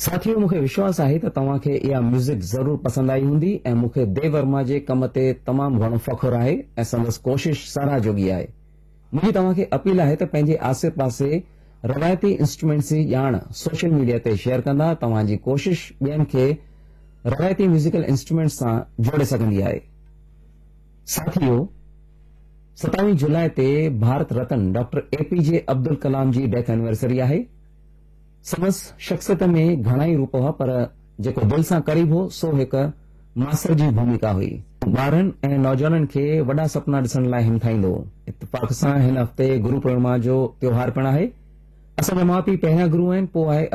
साथियों, मूंखे विश्वास आहे त तव्हांखे इहा म्यूज़िक ज़रूर पसंद आई हूंदी ऐं मूंखे देव वर्मा जे कम ते तमामु घणो फ़ख्रु आहे ऐं संदसि कोशिश साराह जोगी आहे। मुंहिंजी तव्हांखे अपील आहे त पंहिंजे आसे पासे रवायती इंस्ट्रूमेंट्स जी ॼाण सोशल मीडिया ते शेयर कंदा तव्हांजी कोशिश ॿियनि खे रवायती म्यूज़िकल इंस्ट्रूमेंट्स सां जोड़े सघंदी आहे। साथियों, 27 जुलाई ते भारत रत्न डॉक्टर APJ अब्दुल कलाम जी डेथ एनिवर्सरी आहे। संदसि शख्सियत में घणा ई रूप हुआ, पर जेको दिल सां करीब हो सो हिक मास्टर जी भूमिका हुई। ॿारनि ऐं नौजवाननि खे वॾा सपना ॾिसण लाइ हिमथाईंदो। इत्तेफ़ाक़ सां हिन हफ़्ते गुरु पूर्णिमा जो त्योहार पिणु आहे। असांजा माउ पीउ पहिरियां गुरु आहिनि, पोइ आहे